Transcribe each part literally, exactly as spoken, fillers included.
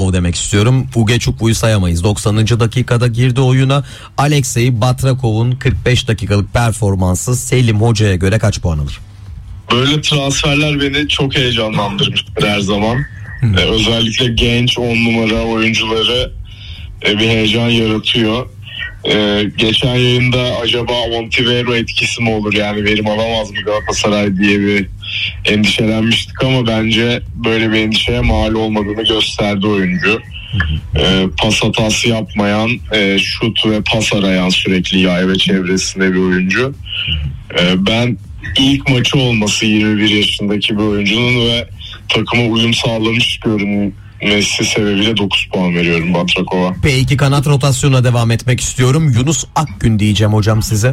Batrakov demek istiyorum. Uge Çukbu'yu sayamayız. doksanıncı dakikada girdi oyuna. Alexey Batrakov'un kırk beş dakikalık performansı Selim Hoca'ya göre kaç puan alır? Böyle transferler beni çok heyecanlandırmıştır her zaman. Ee, özellikle genç on numara oyuncuları e, bir heyecan yaratıyor. Ee, geçen yayında acaba Ontivero etkisi mi olur, yani verim alamaz mı Galatasaray diye bir endişelenmiştik ama bence böyle bir endişeye mal olmadığını gösterdi oyuncu. Ee, pas hatası yapmayan, e, şut ve pas arayan sürekli yay ve çevresinde bir oyuncu. Ee, ben ilk maçı olması yirmi bir yaşındaki bir oyuncunun ve takıma uyum sağlamış görünmesi sebebiyle dokuz puan veriyorum Batrakov'a. Peki kanat rotasyonuna devam etmek istiyorum. Yunus Akgün diyeceğim hocam size.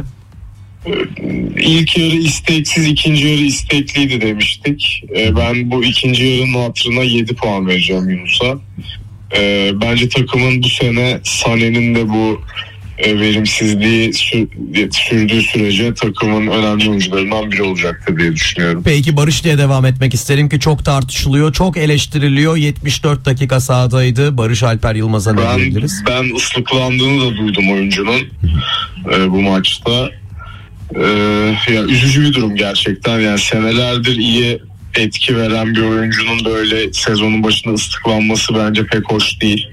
İlk yarı isteksiz, ikinci yarı istekliydi demiştik. Ben bu ikinci yarının hatırına yedi puan vereceğim Yunus'a. Bence takımın bu sene Sané'nin de bu verimsizliği sürdüğü sürece takımın önemli oyuncularından biri olacaktır diye düşünüyorum. Peki Barış diye devam etmek isterim ki çok tartışılıyor, çok eleştiriliyor. yetmiş dört dakika sahadaydı. Barış Alper Yılmaz'a ne ben, diyebiliriz? Ben ıslıklandığını da duydum oyuncunun e, bu maçta. E, ya üzücü bir durum gerçekten. Yani senelerdir iyi etki veren bir oyuncunun böyle sezonun başında ıslıklanması bence pek hoş değil.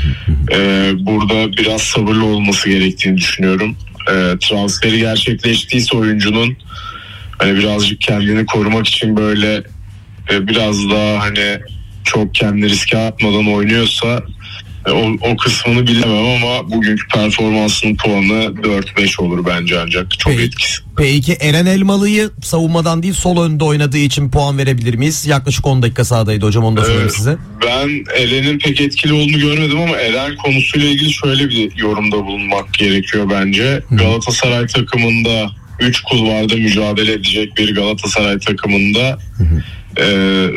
Ee, burada biraz sabırlı olması gerektiğini düşünüyorum. Ee, transferi gerçekleştiyse oyuncunun hani birazcık kendini korumak için böyle e, biraz daha hani çok kendini riske atmadan oynuyorsa e, o, o kısmını bilemem ama bugünkü performansının puanı dört beş olur bence, ancak çok Peki, etkisi. Peki Eren Elmalı'yı savunmadan değil sol önde oynadığı için puan verebilir miyiz? Yaklaşık on dakika sahadaydı hocam, onu da söyleyeyim ee, size. Ben Eren'in pek etkili olduğunu görmedim ama Eren konusuyla ilgili şöyle bir yorumda bulunmak gerekiyor bence. Hı. Galatasaray takımında üç kulvarda mücadele edecek bir Galatasaray takımında e,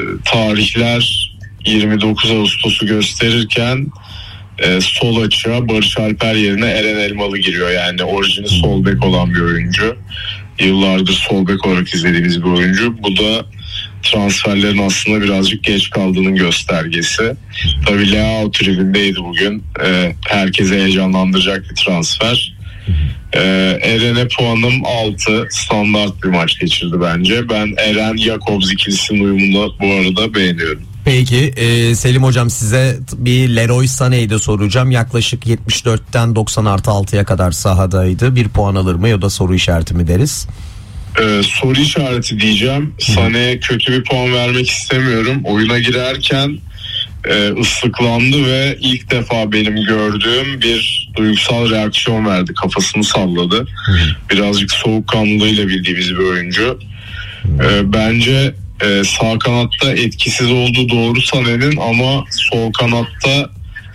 tarihler yirmi dokuz Ağustos'u gösterirken e, sol açığa Barış Alper yerine Eren Elmalı giriyor. Yani orijini sol bek olan bir oyuncu. Yıllardır sol bek olarak izlediğimiz bir oyuncu. Bu da transferlerin aslında birazcık geç kaldığının göstergesi. Tabii Leao tribündeydi bugün. E, herkese heyecanlandıracak bir transfer. E, Eren'e puanım altı. Standart bir maç geçirdi bence. Ben Eren Jakobs ikilisinin uyumunu bu arada beğeniyorum. Peki e, Selim hocam, size bir Leroy Sané'yi de soracağım. Yaklaşık yetmiş dörtten doksan artı altıya kadar sahadaydı. Bir puan alır mı ya da soru işareti mi deriz? Ee, soru işareti diyeceğim. Sané'ye kötü bir puan vermek istemiyorum. Oyuna girerken e, ıslıklandı ve ilk defa benim gördüğüm bir duygusal reaksiyon verdi. Kafasını salladı. Birazcık soğukkanlılığıyla bildiğimiz bir oyuncu. E, bence e, sağ kanatta etkisiz olduğu doğru Sané'nin, ama sol kanatta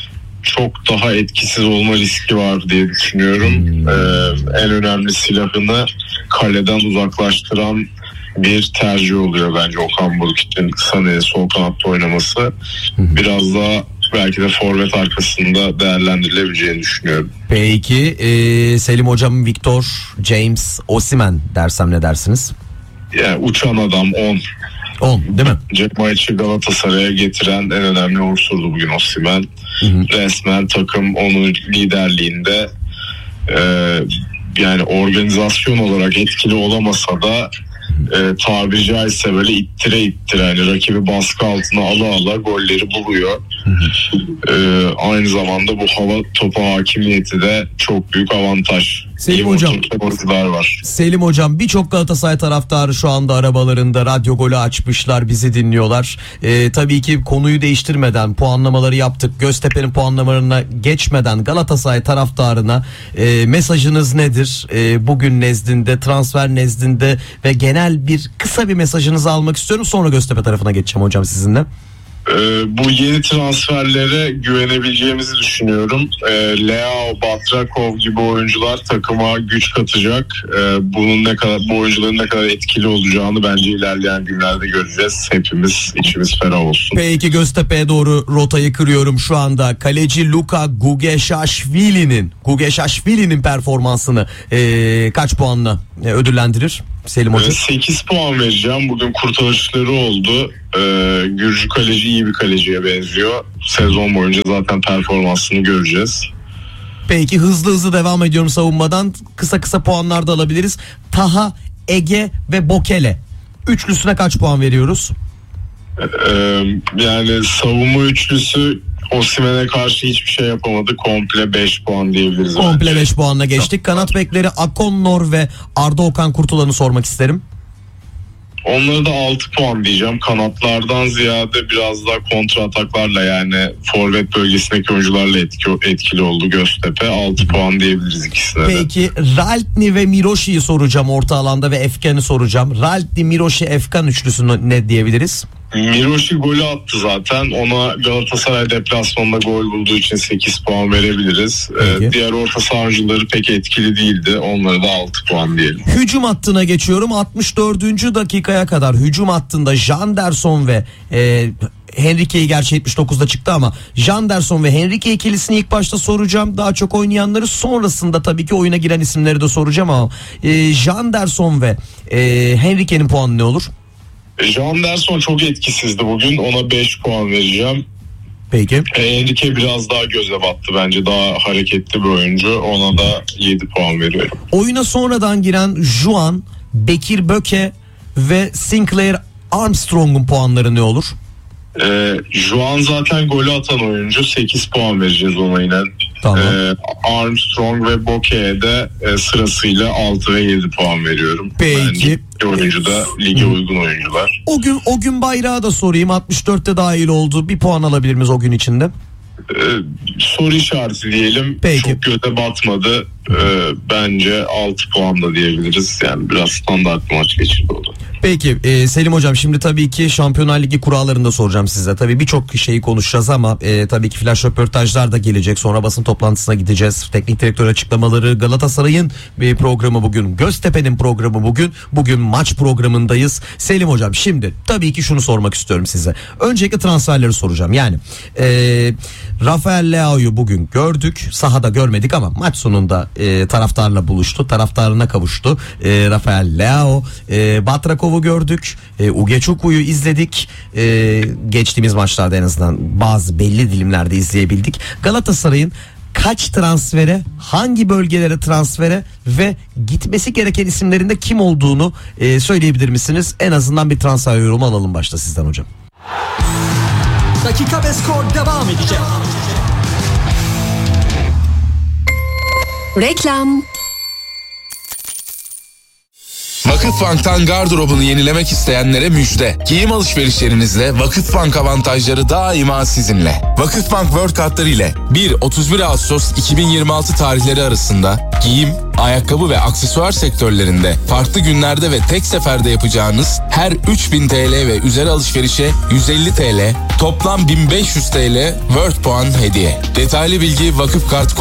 çok daha etkisiz olma riski var diye düşünüyorum. Ee, en önemli silahını kaleden uzaklaştıran bir tercih oluyor bence Okan Buruk'un Sané'ye sol kanatta oynaması. Biraz daha belki de forvet arkasında değerlendirilebileceğini düşünüyorum. Peki e, Selim hocam, Victor James Osimhen dersem ne dersiniz? Yani uçan adam on. on değil mi? Maçı Galatasaray'a getiren en önemli unsurdu bugün Osimhen. Hı hı. Resmen takım onun liderliğinde, e, yani organizasyon olarak etkili olamasa da e, tabiri caizse böyle ittire ittire, yani rakibi baskı altına ala ala golleri buluyor. E, aynı zamanda bu hava topu hakimiyeti de çok büyük avantaj. Selim hocam, var. Selim hocam, birçok Galatasaray taraftarı şu anda arabalarında radyo golü açmışlar, bizi dinliyorlar. Ee, tabii ki konuyu değiştirmeden puanlamaları yaptık. Göztepe'nin puanlamalarına geçmeden Galatasaray taraftarına e, mesajınız nedir? E, bugün nezdinde, transfer nezdinde ve genel bir kısa bir mesajınızı almak istiyorum. Sonra Göztepe tarafına geçeceğim hocam sizinle. Ee, bu yeni transferlere güvenebileceğimizi düşünüyorum. Ee, Leao, Batrakov gibi oyuncular takıma güç katacak. Ee, bunun ne kadar, bu oyuncuların ne kadar etkili olacağını bence ilerleyen günlerde göreceğiz. Hepimiz içimiz ferah olsun. Peki Göztepe'ye doğru rotayı kırıyorum şu anda. Kaleci Luka Gugeşaşvili'nin Gugeşaşvili'nin performansını ee, kaç puanla ee, ödüllendirir? Selim Hoca? sekiz puan vereceğim. Bugün kurtarışları oldu. Ee, Gürcü kaleci iyi bir kaleciye benziyor. Sezon boyunca zaten performansını göreceğiz. Peki hızlı hızlı devam ediyorum savunmadan. Kısa kısa puanlar da alabiliriz. Taha, Ege ve Bokele. Üçlüsüne kaç puan veriyoruz? Ee, yani savunma üçlüsü Osimhen'e karşı hiçbir şey yapamadı. Komple beş puan diyebiliriz. Komple bence. beş puanla geçtik. Kanat bekleri Akonnor ve Arda Okan Kurtulan'ı sormak isterim. Onlara da altı puan diyeceğim. Kanatlardan ziyade biraz daha kontra ataklarla, yani forvet bölgesindeki oyuncularla etki, etkili oldu Göztepe. altı puan diyebiliriz ikisine de. Peki Raltni ve Miroşi'yi soracağım orta alanda ve Efkan'ı soracağım. Raltni, Miroşi, Efkan üçlüsünü ne diyebiliriz? Miroşi golü attı zaten. Ona Galatasaray deplasmanında gol bulduğu için sekiz puan verebiliriz. Ee, diğer orta saha oyuncuları pek etkili değildi. Onlara da altı puan diyelim. Hücum hattına geçiyorum. altmış dördüncü dakikaya kadar hücum hattında Janderson ve e, Henrique'yi gerçi yetmiş dokuzda çıktı ama Janderson ve Henrique ikilisini ilk başta soracağım. Daha çok oynayanları, sonrasında tabii ki oyuna giren isimleri de soracağım ama e, Janderson ve e, Henrique'nin puanı ne olur? Janderson çok etkisizdi bugün. Ona beş puan vereceğim. Peki. Henrique biraz daha göze battı bence. Daha hareketli bir oyuncu. Ona da yedi puan veriyorum. Oyuna sonradan giren Juan, Bekir Böke ve Sinclair Armstrong'un puanları ne olur? Ee, Juan zaten golü atan oyuncu. sekiz puan vereceğiz ona yine. Tamam. Ee, Armstrong ve Boke'ye de e, sırasıyla altı ve yedi puan veriyorum. Peki. Bence iki oyuncu da lige uygun oyuncular. O gün o gün bayrağı da sorayım. altmış dörtte dahil oldu. Bir puan alabilir miyiz o gün içinde? Ee, soru işareti diyelim. Peki. Çok göze batmadı. Ee, bence altı puan da diyebiliriz. Yani biraz standart bir maç geçirdi oldu. Peki e, Selim Hocam, şimdi tabii ki Şampiyonlar Ligi kurallarını da soracağım size. Tabii birçok şeyi konuşacağız ama e, tabii ki flash röportajlar da gelecek. Sonra basın toplantısına gideceğiz. Teknik direktör açıklamaları, Galatasaray'ın bir programı bugün, Göztepe'nin programı bugün. Bugün maç programındayız. Selim Hocam, şimdi tabii ki şunu sormak istiyorum size. Öncelikle transferleri soracağım. Yani e, Rafael Leao'yu bugün gördük. Sahada görmedik ama maç sonunda e, taraftarla buluştu. Taraftarına kavuştu. E, Rafael Leao, e, Batrakov'u gördük. E, Ugeçuku'yu izledik. E, geçtiğimiz maçlarda en azından bazı belli dilimlerde izleyebildik. Galatasaray'ın kaç transfere, hangi bölgelere transfere ve gitmesi gereken isimlerin de kim olduğunu e, söyleyebilir misiniz? En azından bir transfer yorumu alalım başta sizden hocam. Dakika ve skor devam edecek. Reklam. Vakıfbank'tan gardırobunu yenilemek isteyenlere müjde. Giyim alışverişlerinizde Vakıfbank avantajları daima sizinle. Vakıfbank World kartları ile bir otuz bir Ağustos iki bin yirmi altı tarihleri arasında giyim, ayakkabı ve aksesuar sektörlerinde farklı günlerde ve tek seferde yapacağınız her üç bin T L ve üzeri alışverişe yüz elli T L, toplam bin beş yüz T L World puan hediye. Detaylı bilgi Vakıfkart nokta